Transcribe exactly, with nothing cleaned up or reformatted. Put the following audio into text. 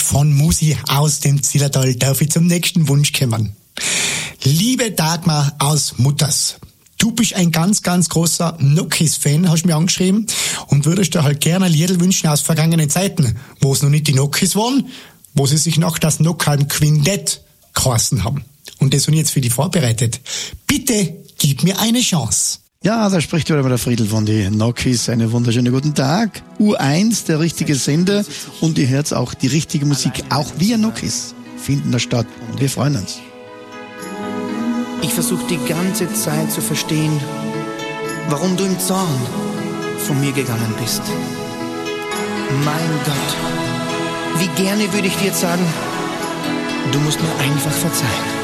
von Musi aus dem Zillertal darf ich zum nächsten Wunsch kommen. Liebe Dagmar aus Mutters, du bist ein ganz, ganz großer Nokis-Fan, hast du mir angeschrieben, und würdest dir halt gerne ein Lied wünschen aus vergangenen Zeiten, wo es noch nicht die Nokis waren, wo sie sich noch das Nockhalm Quintett geheißen haben. Und das habe ich jetzt für dich vorbereitet. Bitte gib mir eine Chance. Ja, da spricht wieder der Friedl von die Nokis. Einen wunderschönen guten Tag. U eins, der richtige Sender. Und ihr hört auch die richtige Musik. Auch wir Nokis finden da statt. Und wir freuen uns. Ich versuche die ganze Zeit zu verstehen, warum du im Zorn von mir gegangen bist. Mein Gott, wie gerne würde ich dir jetzt sagen, du musst mir einfach verzeihen.